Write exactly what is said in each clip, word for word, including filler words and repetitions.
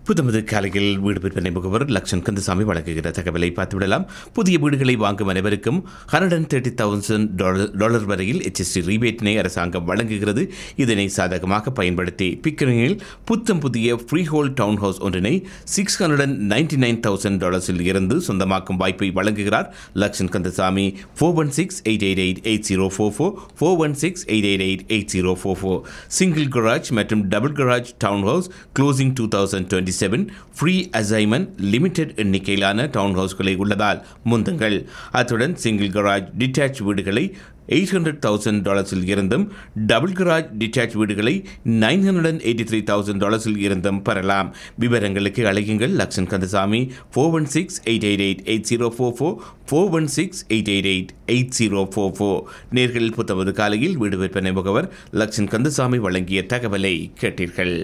புதுமது காலையில் வீடு விற்பனை முகவர் லக்ஷன் கந்தசாமி வழங்குகிற தகவலை பார்த்துவிடலாம். புதிய வீடுகளை வாங்கும் அனைவருக்கும் hundred and thirty thousand dollar dollar வரையில் எச்எஸ்டி ரீபேட்டினை அரசாங்கம் வழங்குகிறது. இதனை சாதகமாக பயன்படுத்தி பிக்கரிங்கில் புத்தம் புதிய ஃப்ரீ ஹோல் டவுன் ஹவுஸ் ஒன்றினை six hundred and ninety nine thousand டாலர்ஸில் இருந்து சொந்தமாக்கும் வாய்ப்பை வழங்குகிறார் Lakshan Kandasamy. Four one six eight eight eight eight zero four four four one six eight eight eight eight zero four four single garage மற்றும் double garage down house closing two thousand twenty seven free assignment limited எண்ணிக்கையிலான down ஹவுஸ்களை உள்ளதால் முந்துங்கள். அத்துடன் single garage detach வீடுகளை eight hundred thousand டாலர்ஸில் இருந்தும் double garage detach வீடுகளை nine hundred and eighty three thousand டாலர்ஸில் இருந்தும் பெறலாம். விவரங்களுக்கு அழையுங்கள் Lakshan Kandasamy four one six eight eight eight eight zero four four four one six eight eight eight eight zero four four. நேர்களில் புத்தமது காலையில் வீடு விற்பனை முகவர் லக்ஷன் கந்தசாமி வழங்கிய தகவலை கேட்டீர்கள்.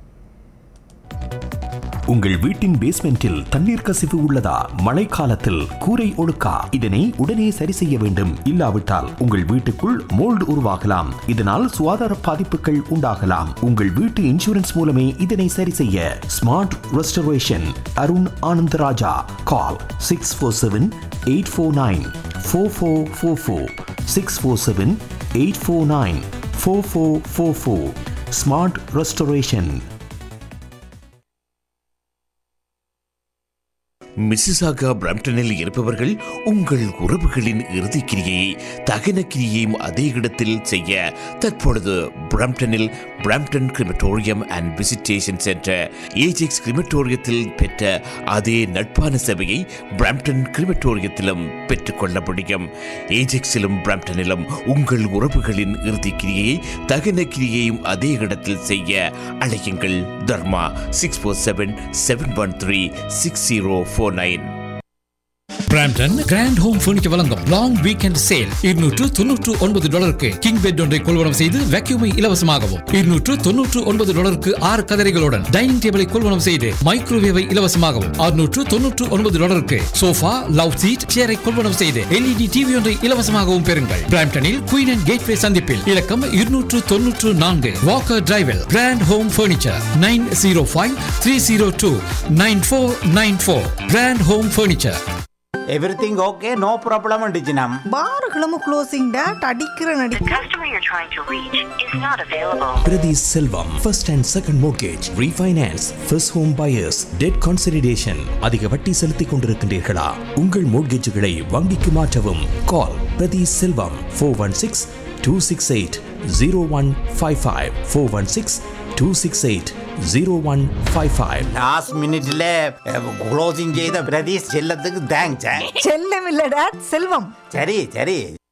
உங்கள் வீட்டின் பேஸ்மெண்டில் தண்ணீர் கசிவு உள்ளதா? மழைக்காலத்தில் கூரை ஒழுக்கா? இதனை உடனே சரி செய்ய வேண்டும். இல்லாவிட்டால் உங்கள் வீட்டுக்குள் மோல்டு உருவாகலாம். இதனால் சுகாதார பாதிப்புகள் உண்டாகலாம். உங்கள் வீட்டு இன்சூரன்ஸ் மூலமே இதனை சரி செய்ய ஸ்மார்ட் ரெஸ்டரேஷன் அருண் ஆனந்தராஜா. கால் six four seven eight four nine four four four four six four seven eight four nine four four four four. Smart restoration. Mississauga பிரம்டனில் இருப்பவர்கள் உங்கள் உறவுகளின் இறுதிக்கிரியை தகன கிரியையும் அதே இடத்தில் செய்ய தற்பொழுது பிரம்டனில் Brampton crematorium and visitation centre Ajax கிரிமட்டோரியத்தில் பெற்ற அதே நட்பான சேவையை பிரம்டன் கிரிமட்டோரியத்திலும் பெற்றுக்கொள்ள முடியும். ஏஜெக்ஸிலும் பிரம்டனிலும் உங்கள் உறவுகளின் இறுதிக்கிரியை தகன கிரியையும் அதே இடத்தில் செய்ய அழையுங்கள். தர்மா six four seven seven one three six zero four nine. Brampton grand home furniture வழங்கும் லாங் வீக்கெண்ட் சேல். இருநூற்று தொன்னூற்று ஒன்பது டாலருக்கு கிங் பெட் ஒன்றை கொள்வனம் செய்து வேக்யூமை இலவசமாகவும், இருநூற்று தொன்னூற்று ஒன்பது டாலருக்கு ஆறு கதரைகளுடன் டைனிங் டேபிளை கொள்வனம் செய்து மைக்ரோவேவை இலவசமாகவும், அறுநூற்று தொன்னூற்று ஒன்பது டாலருக்கு சோஃபா லவ் சீட் சேரை கொள்வனம் செய்து எல்இடி டிவி ஒன்றை இலவசமாகவும் பெறுங்கள். பிராம்டனில் குயின் அண்ட் கேட்வே சந்திப்பில் இலக்கம் இருநூற்று தொன்னூற்று நான்கு Walker டிரைவில் grand home furniture nine zero five three zero two nine four nine four. Grand home furniture. Everything okay, no problem அண்டிச்சினம். பாருகளும் closing date அடிக்கிற நடி. The customer you're trying to reach is not available. Prati Selvam, first and second mortgage, refinance, first home buyers, debt consolidation. அதிக வட்டி செலுத்திக் கொண்டிருக்கின்றீர்களா? உங்கள் மோட்கேஜுகளை வங்கிக்கு மாற்றவும். Call Prati Selvam four one six two six eight zero one five five four one six two six eight zero one five five. Last மினிட்ல closing செய்த பிரதீஷ் செல்லத்துக்கு thanks. செல்லம் இல்ல டேட் செல்வம். சரி சரி.